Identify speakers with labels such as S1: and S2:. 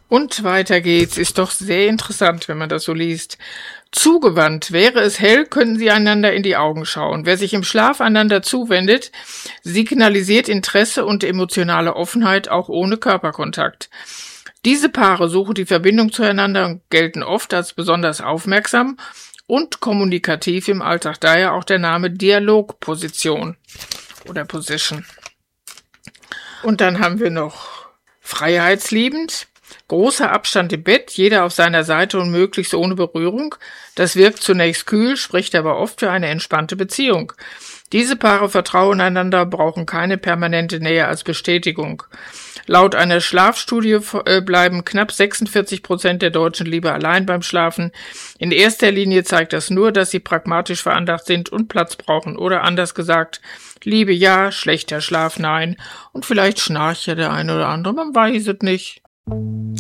S1: Und weiter geht's. Ist doch sehr interessant, wenn man das so liest. Zugewandt. Wäre es hell, könnten sie einander in die Augen schauen. Wer sich im Schlaf einander zuwendet, signalisiert Interesse und emotionale Offenheit auch ohne Körperkontakt. Diese Paare suchen die Verbindung zueinander und gelten oft als besonders aufmerksam und kommunikativ im Alltag. Daher auch der Name Dialogposition oder Position. Und dann haben wir noch freiheitsliebend. Großer Abstand im Bett, jeder auf seiner Seite und möglichst ohne Berührung. Das wirkt zunächst kühl, spricht aber oft für eine entspannte Beziehung. Diese Paare vertrauen einander, brauchen keine permanente Nähe als Bestätigung. Laut einer Schlafstudie bleiben knapp 46% der Deutschen lieber allein beim Schlafen. In erster Linie zeigt das nur, dass sie pragmatisch veranlagt sind und Platz brauchen. Oder anders gesagt, Liebe ja, schlechter Schlaf nein. Und vielleicht schnarcht ja der eine oder andere, man weiß es nicht.